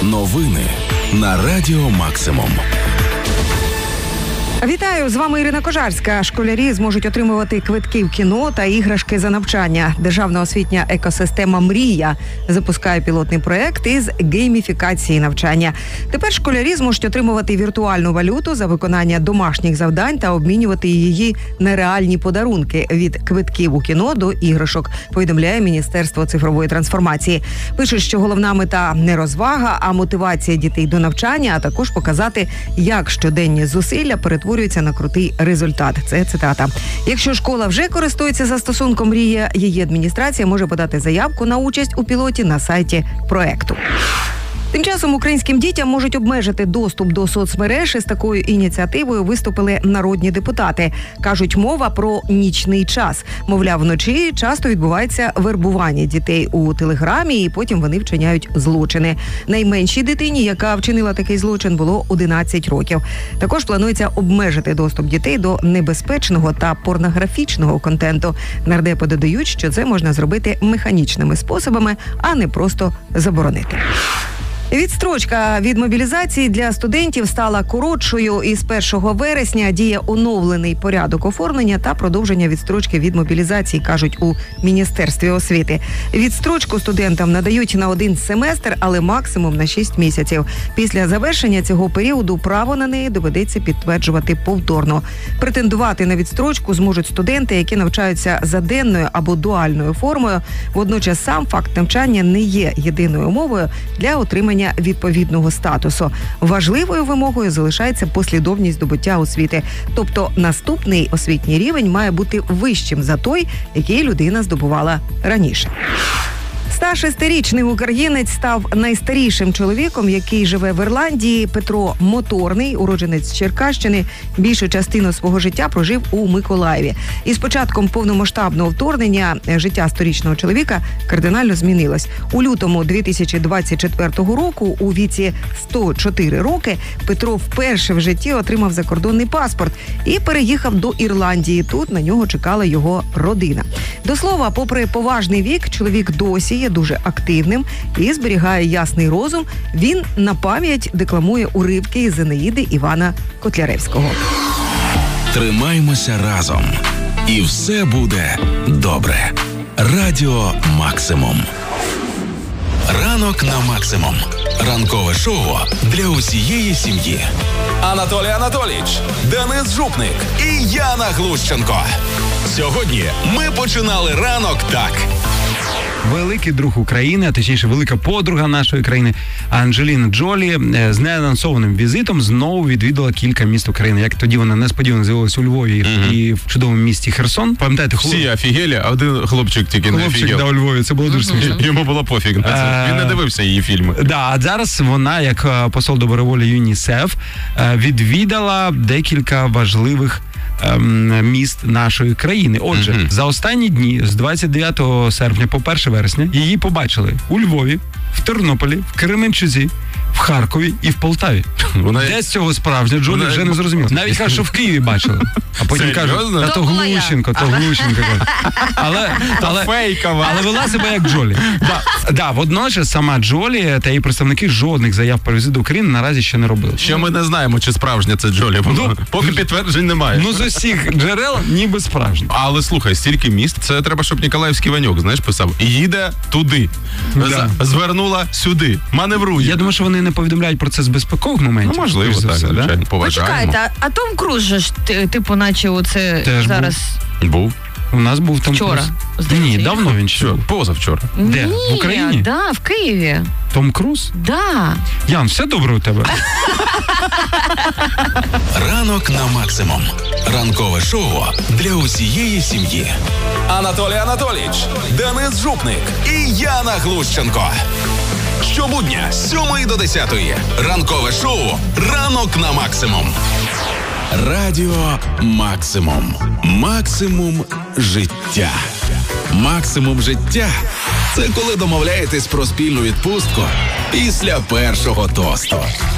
Новини на Радіо Максимум. Вітаю, з вами Ірина Кожарська. Школярі зможуть отримувати квитки в кіно та іграшки за навчання. Державна освітня екосистема «Мрія» запускає пілотний проект із гейміфікації навчання. Тепер школярі зможуть отримувати віртуальну валюту за виконання домашніх завдань та обмінювати її на реальні подарунки від квитків у кіно до іграшок, повідомляє Міністерство цифрової трансформації. Пишуть, що головна мета не розвага, а мотивація дітей до навчання, а також показати, як щоденні зусилля перетворюються на крутий результат. Це цитата. Якщо школа вже користується застосунком «Мрія», її адміністрація може подати заявку на участь у пілоті на сайті проекту. Тим часом українським дітям можуть обмежити доступ до соцмереж. Із такою ініціативою виступили народні депутати. Кажуть, мова про нічний час. Мовляв, вночі часто відбувається вербування дітей у Телеграмі, і потім вони вчиняють злочини. Найменшій дитині, яка вчинила такий злочин, було 11 років. Також планується обмежити доступ дітей до небезпечного та порнографічного контенту. Нардепи додають, що це можна зробити механічними способами, а не просто заборонити. Відстрочка від мобілізації для студентів стала коротшою. Із 1 вересня діє оновлений порядок оформлення та продовження відстрочки від мобілізації, кажуть у Міністерстві освіти. Відстрочку студентам надають на 1 семестр, але максимум на 6 місяців. Після завершення цього періоду право на неї доведеться підтверджувати повторно. Претендувати на відстрочку зможуть студенти, які навчаються за денною або дуальною формою. Водночас сам факт навчання не є єдиною умовою для отримання відповідного статусу. Важливою вимогою залишається послідовність здобуття освіти. Тобто наступний освітній рівень має бути вищим за той, який людина здобувала раніше. 106-річний українець став найстарішим чоловіком, який живе в Ірландії. Петро Моторний, уродженець Черкащини, більшу частину свого життя прожив у Миколаєві. І з початком повномасштабного вторгнення життя 100-річного чоловіка кардинально змінилось. У лютому 2024 року, у віці 104 роки, Петро вперше в житті отримав закордонний паспорт і переїхав до Ірландії. Тут на нього чекала його родина. До слова, попри поважний вік, чоловік досі є дуже активним і зберігає ясний розум. Він на пам'ять декламує уривки із Енеїди Івана Котляревського. Тримаймося разом, і все буде добре. Радіо Максимум. Ранок на Максимум. Ранкове шоу для усієї сім'ї. Анатолій Анатолійович, Денис Жупник і Яна Глущенко. Сьогодні ми починали ранок так. Великий друг України, а точніше велика подруга нашої країни Анджеліна Джолі з неанонсованим візитом знову відвідала кілька міст України. Як тоді вона несподівано з'явилася у Львові і в чудовому місті Херсон. Пам'ятаєте, всі офігели, а один хлопчик тільки не офігел. Хлопчик, у Львові, це було дуже смішно. Йому було пофіг на це. Він не дивився її фільми. Да, а зараз вона, як посол доброволі ЮНІСЕФ, відвідала декілька важливих міст нашої країни. Отже, за останні дні, з 29 серпня по 1 вересня, її побачили у Львові, в Тернополі, в Кременчузі, в Харкові і в Полтаві. Де з цього справжня Джолі, вже не зрозуміло. Навіть кажуть, що в Києві бачили. А потім кажуть, то Глущенко. Але фейкова. Але вела себе як Джолі. Да, водночас сама Джолі та її представники жодних заяв про візит до України наразі ще не робили. Ще ми не знаємо, чи справжня це Джолі. Поки підтверджень немає. Ну, з усіх джерел ніби справжня. Але слухай, стільки міст, це треба, щоб Ніколаївський Ваньок, знаєш, писав. Їде туди. Да. Звернула сюди. Маневрує. Я думаю, що вони не повідомляють про це з безпекових моментів. Ну, можливо, так, звичайно, поважаємо. Почекайте, а Том Круз же ж, типу, наче оце теж зараз... Був. У нас був Том Вчора. Круз. Ні, давно він ще. Позавчора. Де? Ні, В Україні? Да, в Києві. Том Круз? Да. Ян, все добре у тебе? Ранок на Максимум. Ранкове шоу для усієї сім'ї. Анатолій Анатолійович, Денис Жупник і Яна Глущенко. Щобудня з 7 до 10. Ранкове шоу «Ранок на Максимум». Радіо Максимум. Максимум життя. Максимум життя – це коли домовляєтесь про спільну відпустку після першого тосту.